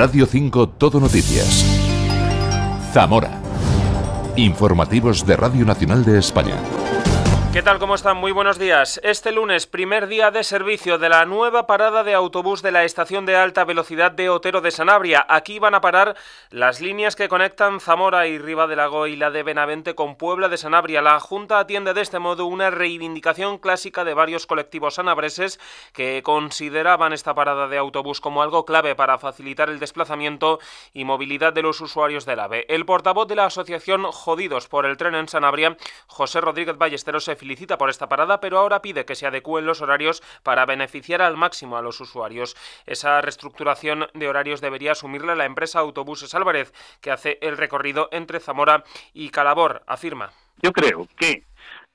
Radio 5 Todo Noticias. Zamora. Informativos de Radio Nacional de España. ¿Qué tal? ¿Cómo están? Muy buenos días. Este lunes, primer día de servicio de la nueva parada de autobús de la estación de alta velocidad de Otero de Sanabria. Aquí van a parar las líneas que conectan Zamora y Ribadelago y la de Benavente con Puebla de Sanabria. La Junta atiende de este modo una reivindicación clásica de varios colectivos sanabreses que consideraban esta parada de autobús como algo clave para facilitar el desplazamiento y movilidad de los usuarios del AVE. El portavoz de la asociación Jodidos por el Tren en Sanabria, José Rodríguez Ballesteros, se felicita por esta parada, pero ahora pide que se adecúen los horarios para beneficiar al máximo a los usuarios. Esa reestructuración de horarios debería asumirla la empresa Autobuses Álvarez, que hace el recorrido entre Zamora y Calabor, afirma. Yo creo que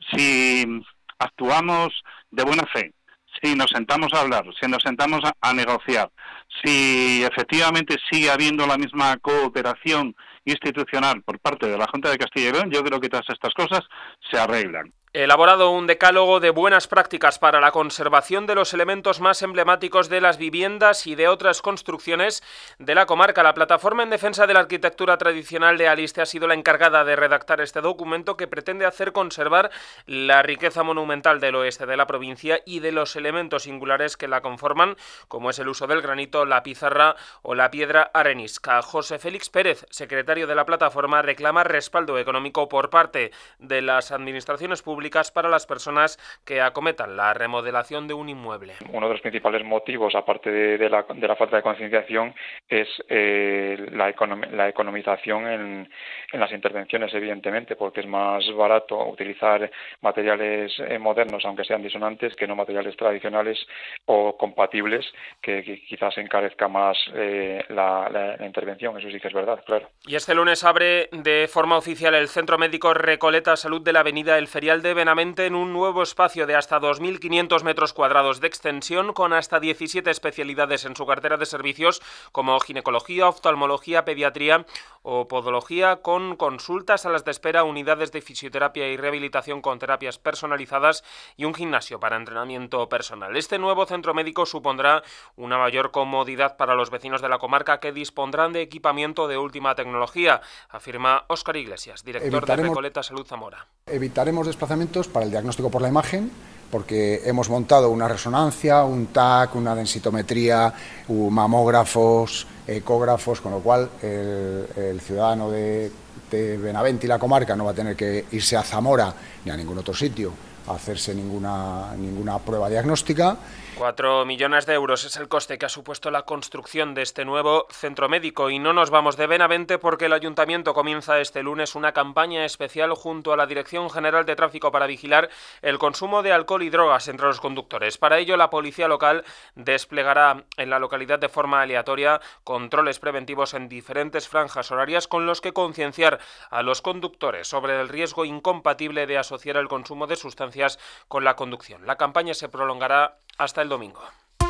si actuamos de buena fe, si nos sentamos a hablar, si nos sentamos a negociar, si efectivamente sigue habiendo la misma cooperación institucional por parte de la Junta de Castilla y León, yo creo que todas estas cosas se arreglan. Elaborado un decálogo de buenas prácticas para la conservación de los elementos más emblemáticos de las viviendas y de otras construcciones de la comarca. La Plataforma en Defensa de la Arquitectura Tradicional de Aliste ha sido la encargada de redactar este documento que pretende hacer conservar la riqueza monumental del oeste de la provincia y de los elementos singulares que la conforman, como es el uso del granito, la pizarra o la piedra arenisca. José Félix Pérez, secretario de la Plataforma, reclama respaldo económico por parte de las administraciones públicas para las personas que acometan la remodelación de un inmueble. Uno de los principales motivos, aparte de la falta de concienciación, es la economización en las intervenciones, evidentemente, porque es más barato utilizar materiales modernos, aunque sean disonantes, que no materiales tradicionales o compatibles, que quizás encarezca más la intervención. Eso sí que es verdad, claro. Y este lunes abre de forma oficial el Centro Médico Recoleta Salud de la Avenida El Ferial de Benavente en un nuevo espacio de hasta 2.500 metros cuadrados de extensión con hasta 17 especialidades en su cartera de servicios como ginecología, oftalmología, pediatría o podología, con consultas, salas de espera, unidades de fisioterapia y rehabilitación con terapias personalizadas y un gimnasio para entrenamiento personal. Este nuevo centro médico supondrá una mayor comodidad para los vecinos de la comarca que dispondrán de equipamiento de última tecnología, afirma Óscar Iglesias, director de Recoleta Salud Zamora. Evitaremos desplazamientos para el diagnóstico por la imagen, porque hemos montado una resonancia, un TAC, una densitometría, mamógrafos, ecógrafos, con lo cual el ciudadano de Benavente y la comarca no va a tener que irse a Zamora ni a ningún otro sitio a hacerse ninguna prueba diagnóstica. 4 millones de euros es el coste que ha supuesto la construcción de este nuevo centro médico. Y no nos vamos de Benavente porque el Ayuntamiento comienza este lunes una campaña especial junto a la Dirección General de Tráfico para vigilar el consumo de alcohol y drogas entre los conductores. Para ello, la policía local desplegará en la localidad de forma aleatoria controles preventivos en diferentes franjas horarias con los que concienciar a los conductores sobre el riesgo incompatible de asociar el consumo de sustancias con la conducción. La campaña se prolongará hasta el domingo.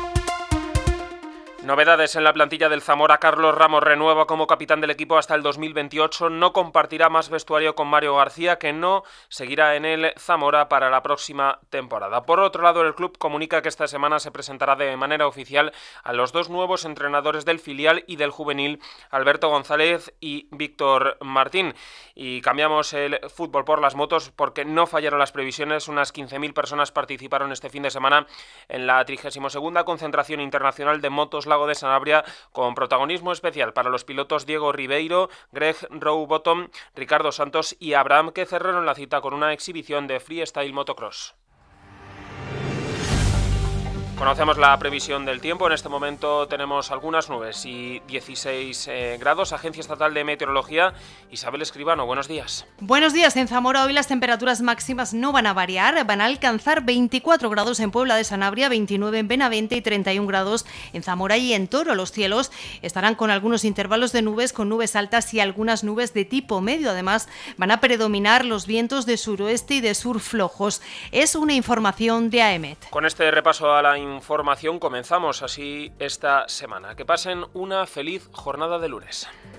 Novedades en la plantilla del Zamora. Carlos Ramos renueva como capitán del equipo hasta el 2028. No compartirá más vestuario con Mario García, que no seguirá en el Zamora para la próxima temporada. Por otro lado, el club comunica que esta semana se presentará de manera oficial a los dos nuevos entrenadores del filial y del juvenil, Alberto González y Víctor Martín. Y cambiamos el fútbol por las motos porque no fallaron las previsiones. Unas 15.000 personas participaron este fin de semana en la 32ª concentración internacional de motos Lago de Sanabria, con protagonismo especial para los pilotos Diego Ribeiro, Greg Rowbottom, Ricardo Santos y Abraham, que cerraron la cita con una exhibición de freestyle motocross. Conocemos la previsión del tiempo. En este momento tenemos algunas nubes y 16 grados. Agencia Estatal de Meteorología, Isabel Escribano, buenos días. Buenos días. En Zamora hoy las temperaturas máximas no van a variar. Van a alcanzar 24 grados en Puebla de Sanabria, 29 en Benavente y 31 grados en Zamora y en Toro. Los cielos estarán con algunos intervalos de nubes, con nubes altas y algunas nubes de tipo medio. Además, van a predominar los vientos de suroeste y de sur flojos. Es una información de AEMET. Con este repaso a la información comenzamos así esta semana. Que pasen una feliz jornada de lunes.